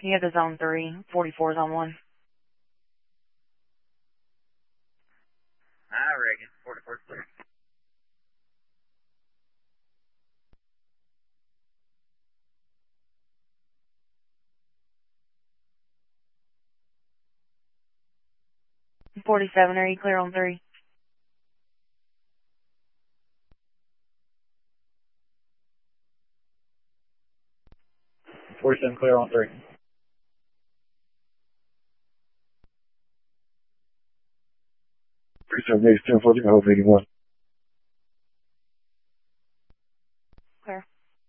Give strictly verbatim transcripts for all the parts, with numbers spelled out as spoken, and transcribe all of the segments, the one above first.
You have the zone three. forty-four zone one. I reckon. forty-four clear. forty-seven, are you clear on three? forty-seven clear on three. forty-seven days, ten forty, Hope eighty-one. Clear.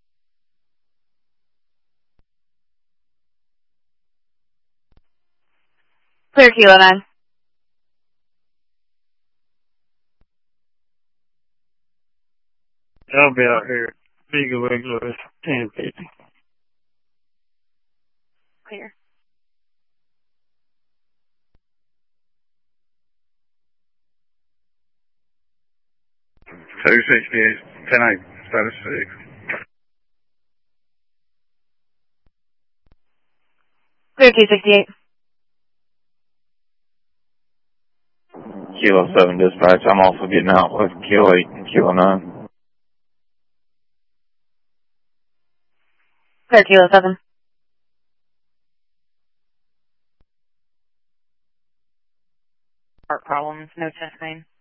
Clear, Kilo nine. I'll be out here. Big Wig Lewis, ten fifty. Clear. two sixty-eight, ten eight, status six. Clear, two sixty-eight. Kilo seven dispatch, I'm also getting out with Kilo eight and Kilo nine. Clear, Kilo seven. Heart problems, no chest pain.